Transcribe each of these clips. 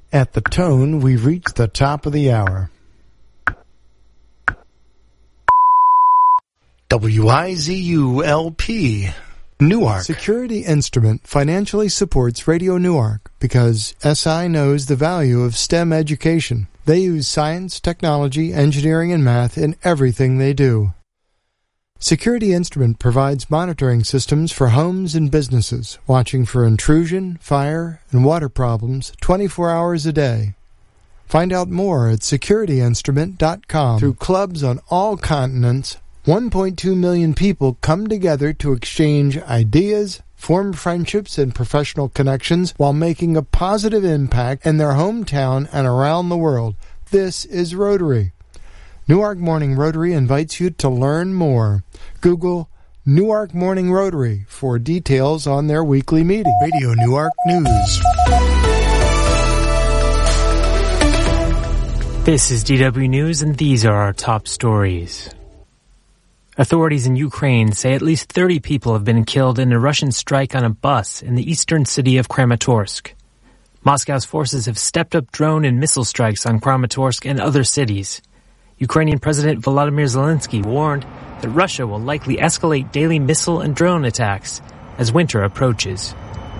At the tone, we've reached the top of the hour. WIZU-LP, Newark. Security Instrument financially supports Radio Newark because SI knows the value of STEM education. They use science, technology, engineering, and math in everything they do. Security Instrument provides monitoring systems for homes and businesses, watching for intrusion, fire, and water problems 24 hours a day. Find out more at securityinstrument.com. Through clubs on all continents, 1.2 million people come together to exchange ideas, form friendships and professional connections while making a positive impact in their hometown and around the world. This is Rotary. Newark Morning Rotary invites you to learn more. Google Newark Morning Rotary for details on their weekly meeting. Radio Newark News. This is DW News, and these are our top stories. Authorities in Ukraine say at least 30 people have been killed in a Russian strike on a bus in the eastern city of Kramatorsk. Moscow's forces have stepped up drone and missile strikes on Kramatorsk and other cities. Ukrainian President Volodymyr Zelensky warned that Russia will likely escalate daily missile and drone attacks as winter approaches.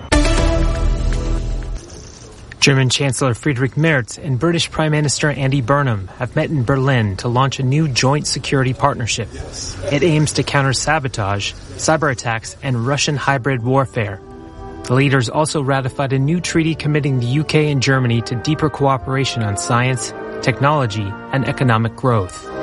German Chancellor Friedrich Merz and British Prime Minister Andy Burnham have met in Berlin to launch a new joint security partnership. It aims to counter sabotage, cyber attacks, and Russian hybrid warfare. The leaders also ratified a new treaty committing the UK and Germany to deeper cooperation on science, technology, and economic growth.